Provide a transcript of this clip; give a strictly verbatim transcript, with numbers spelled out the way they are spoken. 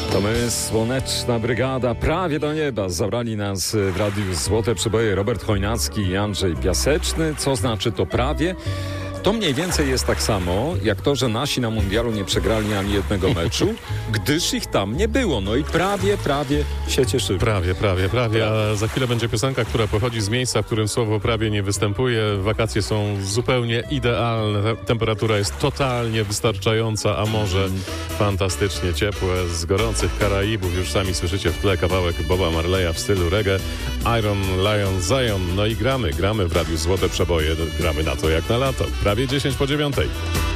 To my, Słoneczna Brygada, prawie do nieba. Zabrali nas w radiu Złote Przeboje Robert Chojnacki i Andrzej Piaseczny. Co znaczy to prawie? To mniej więcej jest tak samo, jak to, że nasi na mundialu nie przegrali ani jednego meczu, gdyż ich tam nie było. No i prawie, prawie się cieszymy. Prawie, prawie, prawie. A za chwilę będzie piosenka, która pochodzi z miejsca, w którym słowo prawie nie występuje. Wakacje są zupełnie idealne. Temperatura jest totalnie wystarczająca, a morze fantastycznie ciepłe. Z gorących Karaibów już sami słyszycie w tle kawałek Boba Marleya w stylu reggae. Iron Lion Zion. No i gramy, gramy w radiu Złote Przeboje. Gramy na to jak na lato. Prawie dziesięć po dziewiątej.